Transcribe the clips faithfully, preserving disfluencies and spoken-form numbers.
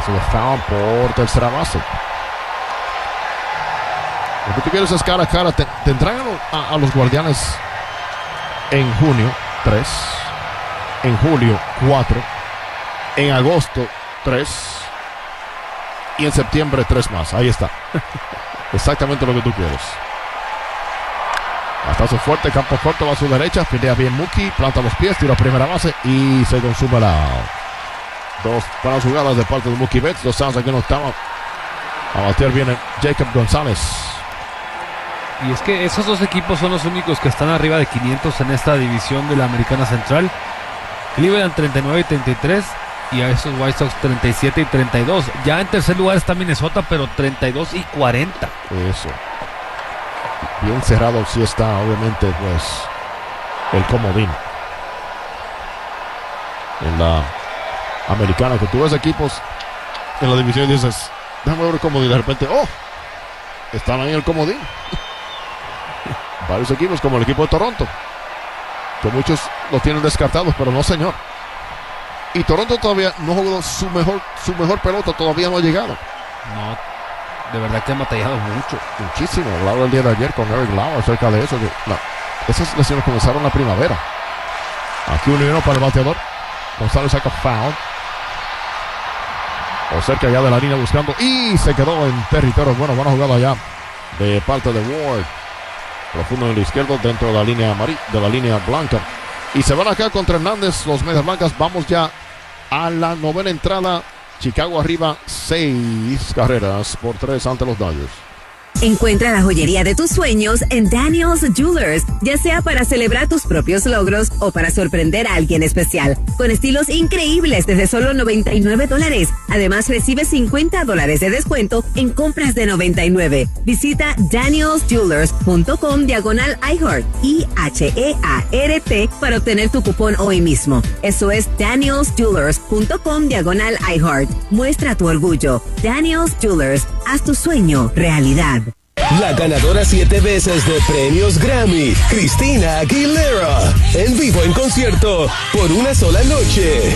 caso de foul por tercera base. Lo que tú quieres es cara a cara. Te, tendrán a, a los Guardianes en junio, tres. En julio, cuatro. En agosto, tres. Y en septiembre, tres más. Ahí está. Exactamente lo que tú quieres. Batazo fuerte, campo corto, va a su derecha. Filea bien Mookie, planta los pies, tira a primera base y se consume la out. Dos buenas jugadas de parte de Mookie Betts. Dos outs aquí en octava. A batear viene Jacob González. Y es que esos dos equipos son los únicos que están arriba de quinientos en esta división de la Americana Central. Cleveland treinta y nueve y treinta y tres y a esos White Sox treinta y siete y treinta y dos. Ya en tercer lugar está Minnesota, pero treinta y dos y cuarenta. Eso. Bien cerrado sí está, obviamente, pues, el comodín. En la Americana, que tú ves equipos en la división y dices, déjame ver el comodín, de repente, oh, están ahí en el comodín. Varios equipos, como el equipo de Toronto, que muchos lo tienen descartados, pero no, señor. Y Toronto todavía no jugó su mejor, su mejor pelota, todavía no ha llegado. No, de verdad que han batallado mucho. Muchísimo. Hablaba el día de ayer con Eric Lauer acerca de eso. Que la, esas lesiones comenzaron la primavera. Aquí un uno para el bateador. González saca foul. O cerca ya de la línea buscando. Y se quedó en territorio. Bueno, buena jugada ya de parte de Ward. Profundo en el izquierdo dentro de la línea amarilla, de la línea blanca. Y se van acá contra Hernández los Medias Blancas. Vamos ya a la novena entrada. Chicago arriba seis carreras por tres ante los Dodgers. Encuentra la joyería de tus sueños en Daniel's Jewelers, ya sea para celebrar tus propios logros o para sorprender a alguien especial, con estilos increíbles desde solo noventa y nueve dólares. Además, recibe cincuenta dólares de descuento en compras de noventa y nueve. Visita daniels jewelers punto com diagonal iHeart, I H E A R T, para obtener tu cupón hoy mismo. Eso es daniels jewelers punto com diagonal iHeart. Muestra tu orgullo. Daniel's Jewelers, haz tu sueño realidad. La ganadora siete veces de premios Grammy, Christina Aguilera, en vivo en concierto por una sola noche.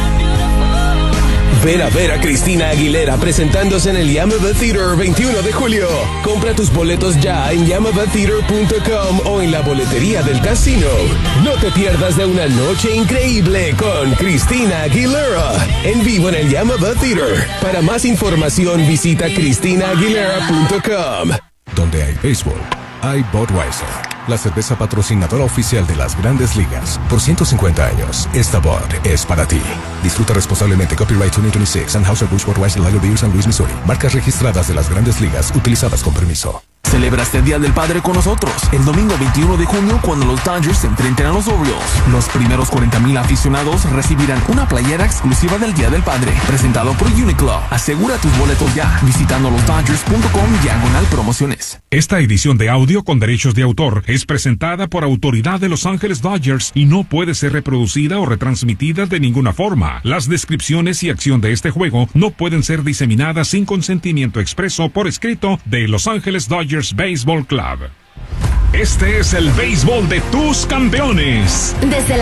Ven a ver a Christina Aguilera presentándose en el Yamava Theater veintiuno de julio. Compra tus boletos ya en yamava theater punto com o en la boletería del casino. No te pierdas de una noche increíble con Christina Aguilera en vivo en el Yamava Theater. Para más información visita christina aguilera punto com. Donde hay béisbol, hay Budweiser, la cerveza patrocinadora oficial de las Grandes Ligas. Por ciento cincuenta años, esta Bud es para ti. Disfruta responsablemente. Copyright veinte veintiséis, Anheuser-Busch Budweiser Lager Beer, San Luis, Missouri. Marcas registradas de las Grandes Ligas, utilizadas con permiso. Celebra este Día del Padre con nosotros el domingo veintiuno de junio, cuando los Dodgers se enfrenten a los Orioles. Los primeros cuarenta mil aficionados recibirán una playera exclusiva del Día del Padre, presentado por Uniqlo. Asegura tus boletos ya visitando los dodgers punto com diagonal promociones. Esta edición de audio con derechos de autor es presentada por autoridad de Los Ángeles Dodgers y no puede ser reproducida o retransmitida de ninguna forma. Las descripciones y acción de este juego no pueden ser diseminadas sin consentimiento expreso por escrito de Los Ángeles Dodgers Baseball Club. Este es el béisbol de tus campeones. Desde la